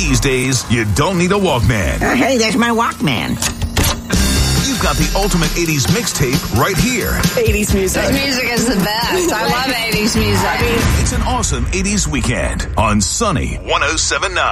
These days, you don't need a Walkman. Hey, there's my Walkman. You've got the ultimate 80s mixtape right here. 80s music. This music is the best. I love 80s music. It's an awesome 80s weekend on Sunny 107.9.